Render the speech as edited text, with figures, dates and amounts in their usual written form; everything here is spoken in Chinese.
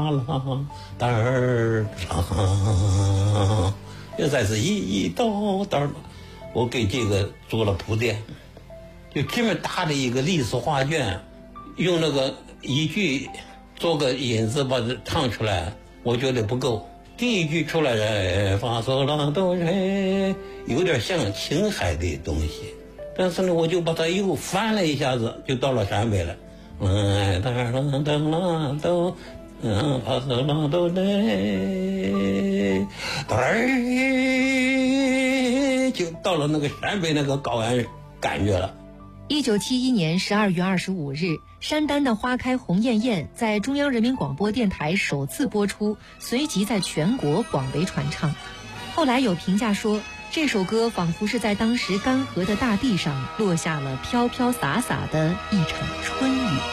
啷嘚儿啷，又再是一刀嘚儿，我给这个做了铺垫。就这么大的一个历史画卷，用那个一句做个引子把它唱出来，我觉得不够。第一句出来了，发嗦啦哆来，有点像青海的东西，但是呢，我就把它又翻了一下子，就到了陕北了。嘚啦嘚啦哆，发嗦啦哆来，嘚儿，就到了那个陕北那个高原感觉了。 1971年12月25日，山丹的《花开红艳艳》在中央人民广播电台首次播出，随即在全国广为传唱。后来有评价说，这首歌仿佛是在当时干涸的大地上落下了飘飘洒洒的一场春雨。